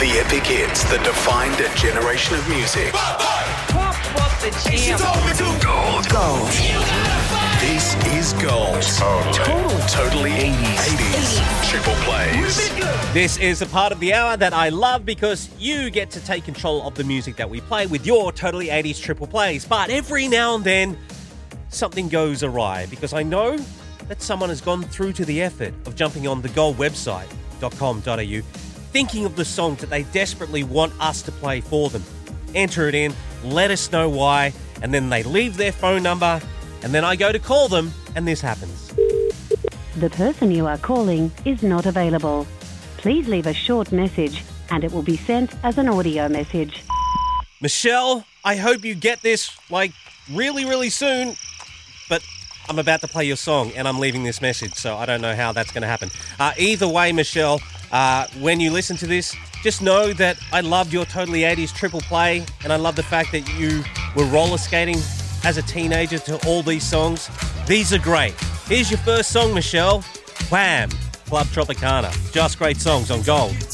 The epic hits that defined a generation of music. Pump up the jam. Gold. This is Gold. Totally 80s. Triple plays. This is a part of the hour that I love because you get to take control of the music that we play with your Totally 80s triple plays. But every now and then, something goes awry because I know that someone has gone through to the effort of jumping on the Gold website.com.au, thinking of the song that they desperately want us to play for them. Enter it in, let us know why, and then they leave their phone number, and then I go to call them, and this happens. The person you are calling is not available. Please leave a short message and it will be sent as an audio message. Michelle, I hope you get this, really, really soon, but I'm about to play your song and I'm leaving this message, so I don't know how that's going to happen. Either way, Michelle, when you listen to this, just know that I loved your Totally 80s triple play, and I love the fact that you were roller skating as a teenager to all these songs. These are great. Here's your first song, Michelle. Wham! Club Tropicana. Just great songs on Gold.